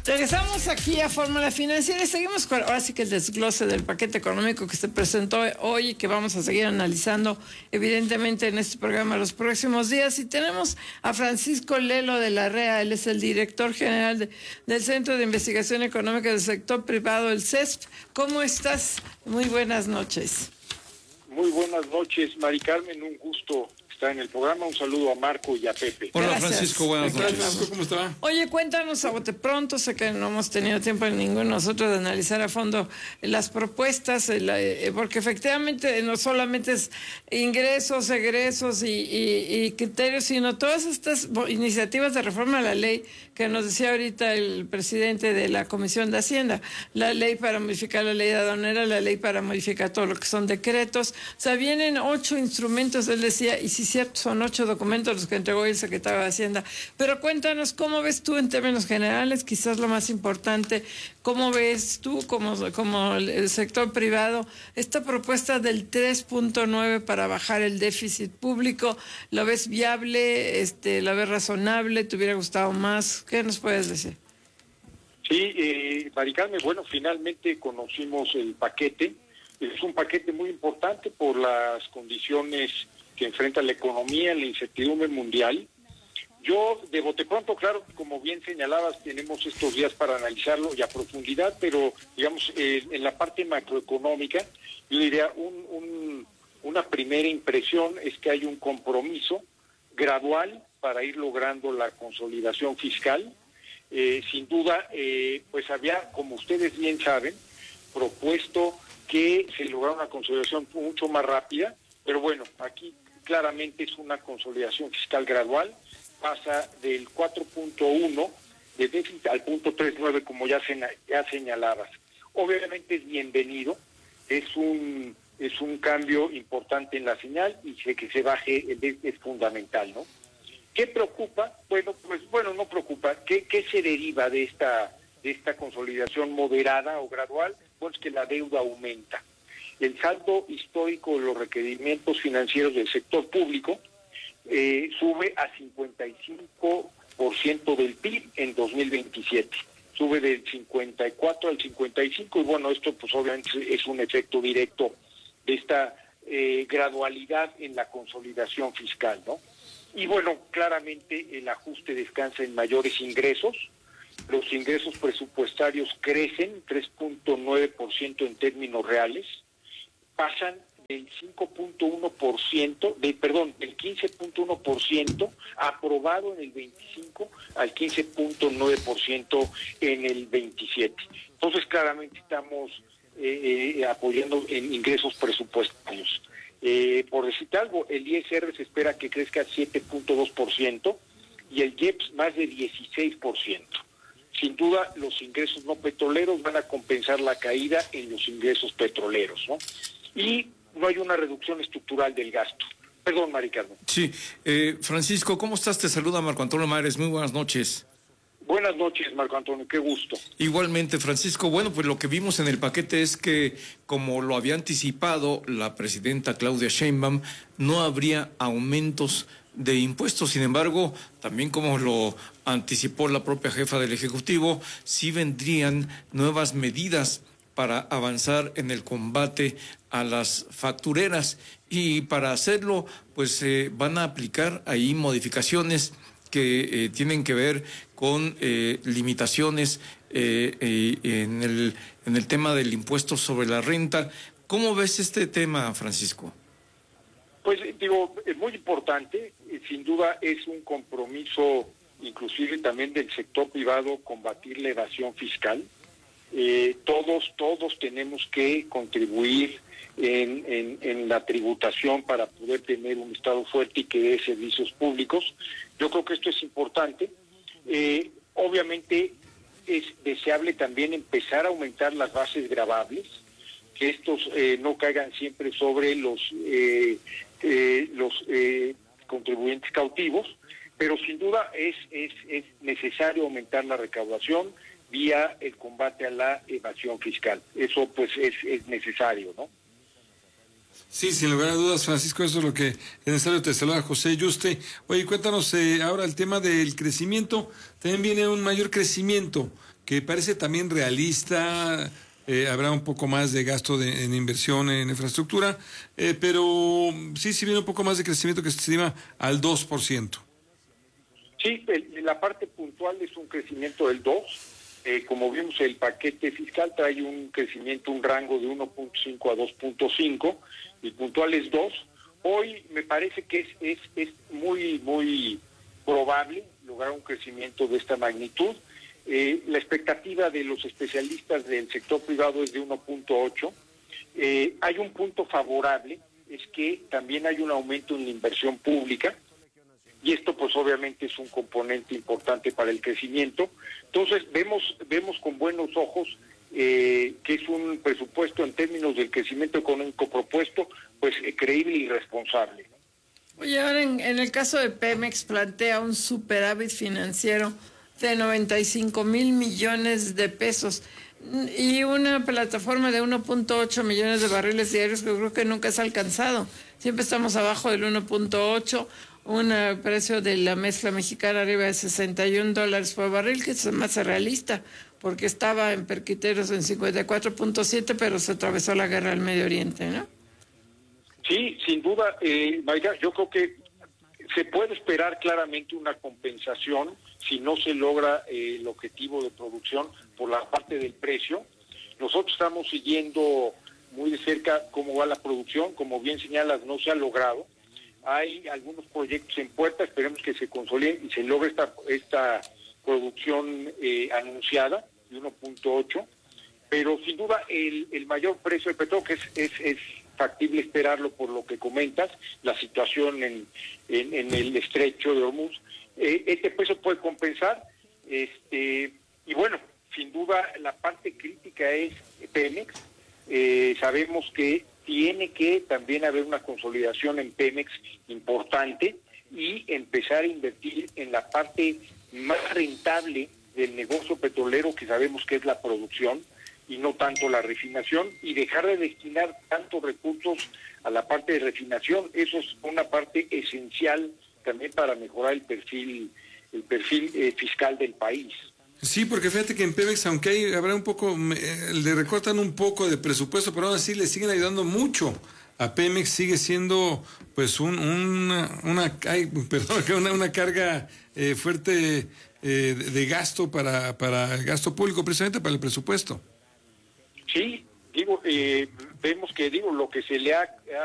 Regresamos aquí a Fórmula Financiera y seguimos con ahora sí que el desglose del paquete económico que se presentó hoy y que vamos a seguir analizando evidentemente en este programa los próximos días. Y tenemos a Francisco Lelo de la REA, él es el director general del Centro de Investigación Económica del Sector Privado, el CESP. ¿Cómo estás? Muy buenas noches. Muy buenas noches, Mari Carmen, un gusto estar en el programa. Un saludo a Marco y a Pepe. Hola, Gracias. Francisco, buenas noches. Francisco, ¿Cómo está? Oye, cuéntanos a bote pronto, sé que no hemos tenido tiempo ninguno de nosotros de analizar a fondo las propuestas, porque efectivamente no solamente es ingresos, egresos y criterios, sino todas estas iniciativas de reforma a la ley que nos decía ahorita el presidente de la Comisión de Hacienda, la ley para modificar la ley de aduanera, la ley para modificar todo lo que son decretos. O sea, vienen 8 instrumentos, él decía, y sí, cierto, son 8 documentos los que entregó el secretario de Hacienda. Pero cuéntanos, ¿cómo ves tú en términos generales? Quizás lo más importante, ¿cómo ves tú como el sector privado esta propuesta del 3.9 para bajar el déficit público? ¿Lo ves viable? ¿Lo ves razonable? ¿Te hubiera gustado más? ¿Qué nos puedes decir? Sí, Mari Carmen, bueno, finalmente conocimos el paquete. Es un paquete muy importante por las condiciones que enfrenta la economía, la incertidumbre mundial. Yo, de bote pronto, claro, como bien señalabas, tenemos estos días para analizarlo y a profundidad, pero, digamos, en la parte macroeconómica, yo diría, una primera impresión es que hay un compromiso gradual para ir logrando la consolidación fiscal. Sin duda, pues había, como ustedes bien saben, propuesto que se lograra una consolidación mucho más rápida, pero bueno, aquí claramente es una consolidación fiscal gradual, pasa del 4.1 de déficit al 0.39, como ya señalabas. Obviamente es bienvenido, es un cambio importante en la señal y que se baje el déficit es fundamental, ¿no? ¿Qué preocupa? Bueno, no preocupa. ¿Qué se deriva de esta consolidación moderada o gradual? Pues que la deuda aumenta. El saldo histórico de los requerimientos financieros del sector público sube a 55% del PIB en 2027. Sube del 54 al 55 y bueno, esto pues obviamente es un efecto directo de esta gradualidad en la consolidación fiscal, ¿no? Y bueno, claramente el ajuste descansa en mayores ingresos. Los ingresos presupuestarios crecen 3.9% en términos reales, pasan del 15.1% aprobado en el 25 al 15.9% en el 27. Entonces claramente estamos apoyando en ingresos presupuestarios. Por decirte algo, el ISR se espera que crezca 7.2% y el IEPS más de 16%. Sin duda, los ingresos no petroleros van a compensar la caída en los ingresos petroleros, ¿no? Y no hay una reducción estructural del gasto. Perdón, Mari Carmen. Sí, Francisco, ¿cómo estás? Te saluda Marco Antonio Mares, muy buenas noches. Buenas noches, Marco Antonio, qué gusto. Igualmente, Francisco, bueno, pues lo que vimos en el paquete es que, como lo había anticipado la presidenta Claudia Sheinbaum, no habría aumentos de impuestos. Sin embargo, también como lo anticipó la propia jefa del Ejecutivo, sí vendrían nuevas medidas para avanzar en el combate a las factureras y para hacerlo, pues van a aplicar ahí modificaciones que tienen que ver con limitaciones en el tema del impuesto sobre la renta. ¿Cómo ves este tema, Francisco? Pues digo, es muy importante, sin duda es un compromiso inclusive también del sector privado combatir la evasión fiscal. Todos tenemos que contribuir en la tributación para poder tener un Estado fuerte y que dé servicios públicos. Yo creo que esto es importante. Obviamente es deseable también empezar a aumentar las bases gravables, que estos no caigan siempre sobre los contribuyentes cautivos, pero sin duda es necesario aumentar la recaudación vía el combate a la evasión fiscal. Eso pues es necesario, ¿no? Sí, sin lugar a dudas, Francisco, eso es lo que es necesario. Te saluda José Yuste. Oye, cuéntanos ahora el tema del crecimiento. También viene un mayor crecimiento. que parece también realista. Habrá un poco más de gasto en inversión en infraestructura, pero sí viene un poco más de crecimiento que se estima al 2%. Sí, la parte puntual es un crecimiento del 2%. Como vimos, el paquete fiscal trae un crecimiento, un rango de 1.5 a 2.5, y puntual es 2%. Hoy me parece que es muy probable lograr un crecimiento de esta magnitud. La expectativa de los especialistas del sector privado es de 1.8. Hay un punto favorable, es que también hay un aumento en la inversión pública, y esto pues obviamente es un componente importante para el crecimiento. Entonces vemos con buenos ojos que es un presupuesto en términos del crecimiento económico propuesto, pues creíble y responsable. Oye, ahora en el caso de Pemex plantea un superávit financiero de 95,000 millones de pesos y una plataforma de 1.8 millones de barriles diarios que creo que nunca es alcanzado. Siempre estamos abajo del 1.8, un precio de la mezcla mexicana arriba de $61 por barril, que es más realista, porque estaba en Perquiteros en 54.7, pero se atravesó la guerra del Medio Oriente, ¿no? Sí, sin duda, Mayra, yo creo que se puede esperar claramente una compensación si no se logra el objetivo de producción por la parte del precio. Nosotros estamos siguiendo muy de cerca cómo va la producción, como bien señalas, no se ha logrado. Hay algunos proyectos en puerta, esperemos que se consoliden y se logre esta producción anunciada de 1.8, pero sin duda el mayor precio del petróleo, que es factible esperarlo por lo que comentas, la situación en el estrecho de Hormuz, este precio puede compensar, y bueno, sin duda la parte crítica es Pemex. Sabemos que tiene que también haber una consolidación en Pemex importante y empezar a invertir en la parte más rentable del negocio petrolero, que sabemos que es la producción y no tanto la refinación, y dejar de destinar tantos recursos a la parte de refinación. Eso es una parte esencial también para mejorar el perfil fiscal del país. Sí, porque fíjate que en Pemex, aunque habrá un poco, le recortan un poco de presupuesto, pero aún así le siguen ayudando mucho. A Pemex sigue siendo pues una carga fuerte de gasto para el gasto público, precisamente para el presupuesto. Sí, vemos que lo que se le ha